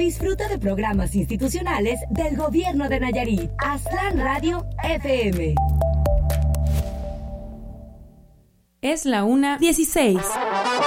Disfruta de programas institucionales del Gobierno de Nayarit. Aztlán Radio FM. Es la 1:16.